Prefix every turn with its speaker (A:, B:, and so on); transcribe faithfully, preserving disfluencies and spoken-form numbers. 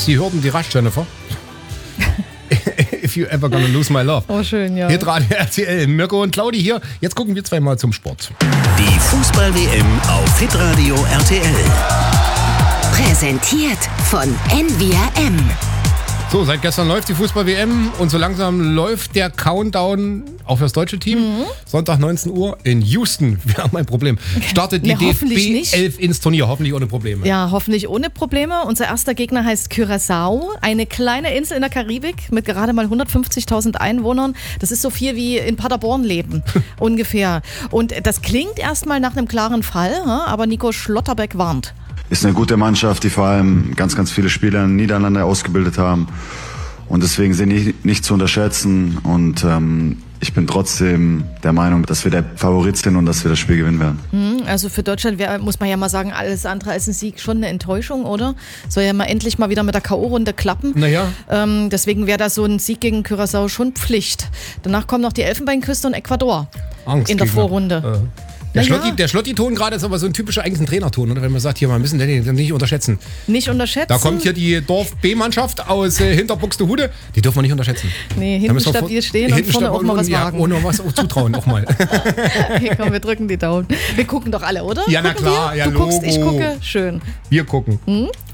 A: Sie hörten die Rush, Jennifer. If you ever gonna lose my love.
B: Oh, schön, ja.
A: Hitradio R T L. Mirko und Claudi hier. Jetzt gucken wir zweimal zum Sport.
C: Die Fußball-W M auf Hitradio R T L.
D: Präsentiert von N V R M.
A: So, seit gestern läuft die Fußball-W M und so langsam läuft der Countdown auch fürs deutsche Team. Mhm. Sonntag neunzehn Uhr in Houston. Wir haben ein Problem. Startet die
B: Nee,
A: D F
B: hoffentlich
A: B
B: nicht.
A: elf ins Turnier. Hoffentlich ohne Probleme.
B: Ja, hoffentlich ohne Probleme. Unser erster Gegner heißt Curaçao, eine kleine Insel in der Karibik mit gerade mal hundertfünfzigtausend Einwohnern. Das ist so viel wie in Paderborn leben, ungefähr. Und das klingt erstmal nach einem klaren Fall, aber Nico Schlotterbeck warnt.
E: Ist eine gute Mannschaft, die vor allem ganz, ganz viele Spieler in Niederlande ausgebildet haben. Und deswegen sind die nicht zu unterschätzen. Und ähm, ich bin trotzdem der Meinung, dass wir der Favorit sind und dass wir das Spiel gewinnen werden.
B: Also für Deutschland wär, muss man ja mal sagen, alles andere als ein Sieg schon eine Enttäuschung, oder? Soll ja mal endlich mal wieder mit der K O-Runde klappen.
A: Naja.
B: Ähm, deswegen wäre da so ein Sieg gegen Curaçao schon Pflicht. Danach kommen noch die Elfenbeinküste und Ecuador in der Vorrunde.
A: Äh. Der,
B: Naja.
A: Schlotti, der Schlotti-Ton gerade ist aber so ein typischer eigentlich ein Trainerton, oder? Wenn man sagt, hier, man müssen den nicht unterschätzen.
B: Nicht unterschätzen?
A: Da kommt hier die Dorf-B-Mannschaft aus äh, Hinterbuxtehude. Die dürfen wir nicht unterschätzen.
B: Nee,
A: Da
B: hinten
A: müssen wir
B: stabil
A: vor-
B: stehen und
A: hinten
B: vorne
A: stabil
B: auch mal was
A: ja,
B: wagen.
A: und noch was auch zutrauen, auch mal.
B: Okay, komm, wir drücken die Daumen. Wir gucken doch alle, oder?
A: Ja, na
B: Gucken
A: klar,
B: wir?
A: ja,
B: Du guckst, ich
A: Logo.
B: gucke. Schön.
A: Wir gucken.
B: Hm?